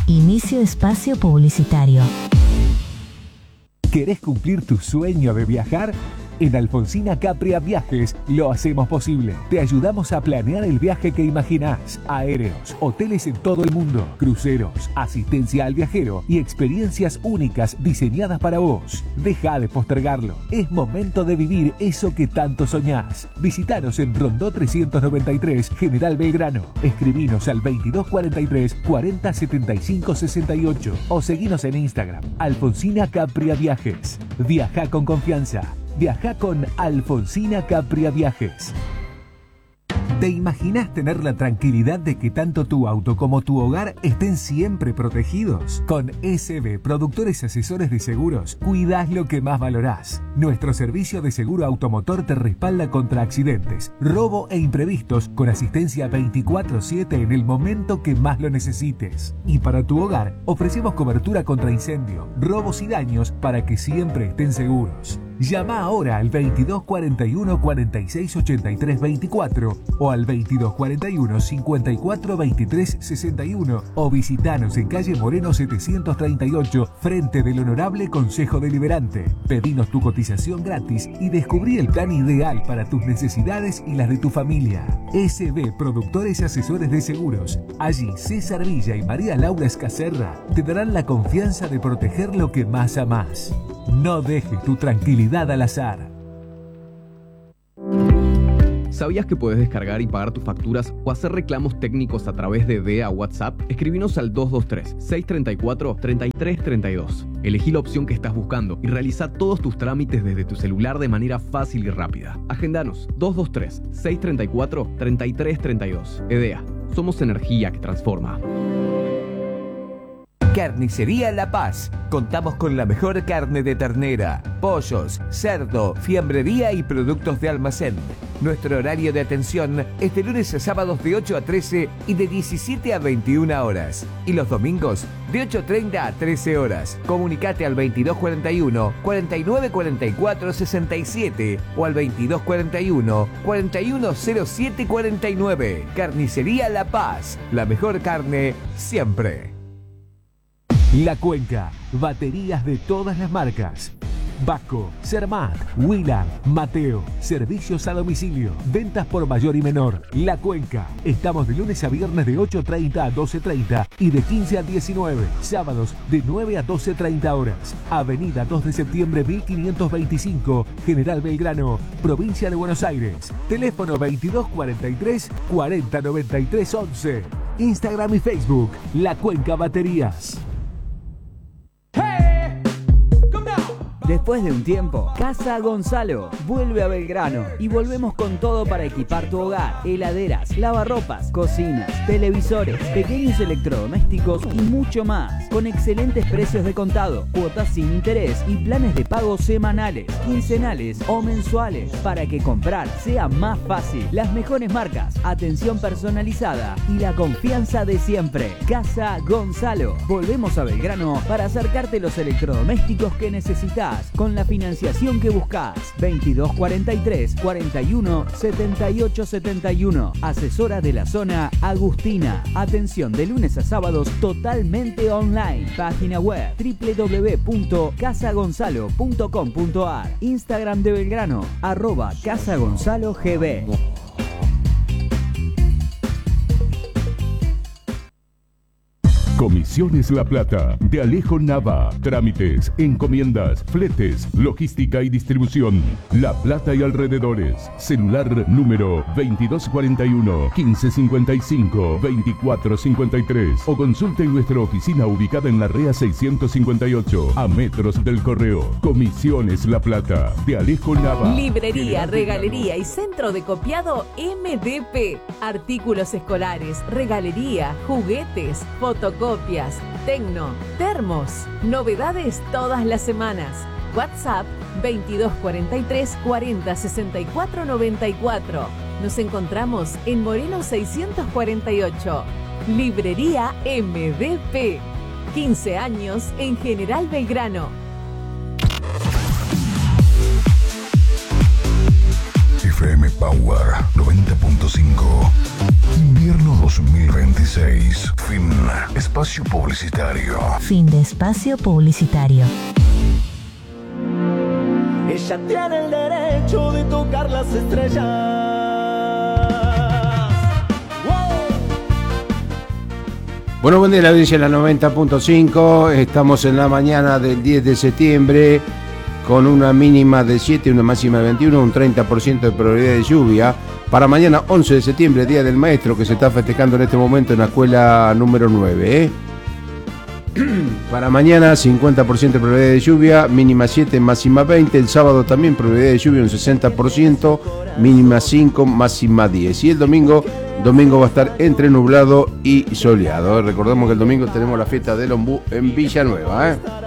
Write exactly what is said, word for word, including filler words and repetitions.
Inicio espacio publicitario. ¿Querés cumplir tu sueño de viajar? En Alfonsina Capria Viajes lo hacemos posible. Te ayudamos a planear el viaje que imaginás. Aéreos, hoteles en todo el mundo, cruceros, asistencia al viajero y experiencias únicas diseñadas para vos. Deja de postergarlo. Es momento de vivir eso que tanto soñás. Visítanos en Rondó trescientos noventa y tres, General Belgrano. Escribinos al veintidós cuarenta y tres, cuarenta setenta y cinco sesenta y ocho o seguinos en Instagram. Alfonsina Capria Viajes. Viaja con confianza. Viaja con Alfonsina Capria Viajes. ¿Te imaginas tener la tranquilidad de que tanto tu auto como tu hogar estén siempre protegidos? Con S B, Productores Asesores de Seguros, cuidás lo que más valorás. Nuestro servicio de seguro automotor te respalda contra accidentes, robo e imprevistos con asistencia veinticuatro siete en el momento que más lo necesites. Y para tu hogar, ofrecemos cobertura contra incendio, robos y daños para que siempre estén seguros. Llama ahora al veintidós cuarenta y uno, cuarenta y seis ochenta y tres veinticuatro o al veintidós cuarenta y uno, cincuenta y cuatro veintitrés sesenta y uno o visitanos en calle Moreno setecientos treinta y ocho frente del Honorable Consejo Deliberante. Pedinos tu cotización gratis y descubrí el plan ideal para tus necesidades y las de tu familia. S B Productores Asesores de Seguros. Allí César Villa y María Laura Escacerra te darán la confianza de proteger lo que más amás. No dejes tu tranquilidad al azar. ¿Sabías que puedes descargar y pagar tus facturas o hacer reclamos técnicos a través de D E A WhatsApp? Escribinos al dos dos tres, seis tres cuatro, tres tres tres dos. Elegí la opción que estás buscando y realiza todos tus trámites desde tu celular de manera fácil y rápida. Agendanos dos dos tres, seis tres cuatro, tres tres tres dos. E D E A. Somos energía que transforma. Carnicería La Paz. Contamos con la mejor carne de ternera, pollos, cerdo, fiambrería y productos de almacén. Nuestro horario de atención es de lunes a sábados de ocho a trece y de diecisiete a veintiuna horas. Y los domingos de ocho treinta a trece horas. Comunicate al veintidós cuarenta y uno, cuarenta y nueve cuarenta y cuatro sesenta y siete o al veintidós cuarenta y uno, cuarenta y uno cero siete cuarenta y nueve. Carnicería La Paz. La mejor carne siempre. La Cuenca, baterías de todas las marcas. Baco, Cermat, Willan, Mateo, servicios a domicilio, ventas por mayor y menor. La Cuenca, estamos de lunes a viernes de ocho treinta a doce treinta y de quince a diecinueve, sábados de nueve a doce treinta horas. Avenida dos de septiembre mil quinientos veinticinco, General Belgrano, provincia de Buenos Aires. Teléfono veintidós cuarenta y tres, cuarenta noventa y tres once. Instagram y Facebook, La Cuenca Baterías. Después de un tiempo, Casa Gonzalo vuelve a Belgrano y volvemos con todo para equipar tu hogar: heladeras, lavarropas, cocinas, televisores, pequeños electrodomésticos y mucho más, con excelentes precios de contado, cuotas sin interés y planes de pago semanales, quincenales o mensuales, para que comprar sea más fácil. Las mejores marcas, atención personalizada y la confianza de siempre. Casa Gonzalo. Volvemos a Belgrano para acercarte los electrodomésticos que necesitas, con la financiación que buscas. Veintidós cuarenta y tres, cuarenta y uno, setenta y ocho setenta y uno. Asesora de la zona, Agustina. Atención de lunes a sábados totalmente online. Página web doble u doble u doble u punto casa gonzalo punto com punto a r. Instagram de Belgrano, arroba Casa Gonzalo G B. Comisiones La Plata, de Alejo Nava. Trámites, encomiendas, fletes, logística y distribución. La Plata y alrededores. Celular número veintidós cuarenta y uno, quince cincuenta y cinco, veinticuatro cincuenta y tres. O consulte en nuestra oficina ubicada en la Rea seiscientos cincuenta y ocho, a metros del correo. Comisiones La Plata, de Alejo Nava. Librería, regalería y centro de copiado M D P. Artículos escolares, regalería, juguetes, fotocopias. Copias, tecno, termos, novedades todas las semanas. WhatsApp veintidós cuarenta y tres, cuarenta sesenta y cuatro noventa y cuatro. Nos encontramos en Moreno seiscientos cuarenta y ocho. Librería M D P. quince años en General Belgrano. F M Power noventa punto cinco. Invierno dos mil veinticinco. dieciséis. Fin. Espacio publicitario. Fin de espacio publicitario. Ella tiene el derecho de tocar las estrellas. ¡Wow! Bueno, buen día, la audiencia de la noventa punto cinco. Estamos en la mañana del diez de septiembre con una mínima de siete, una máxima de veintiuno, un treinta por ciento de probabilidad de lluvia. Para mañana once de septiembre, Día del Maestro, que se está festejando en este momento en la escuela número nueve. ¿eh? Para mañana cincuenta por ciento de probabilidad de lluvia, mínima siete, máxima veinte. El sábado también probabilidad de lluvia un sesenta por ciento, mínima cinco, máxima diez. Y el domingo, domingo va a estar entre nublado y soleado. Recordemos que el domingo tenemos la fiesta del Ombú en Villanueva. ¿eh?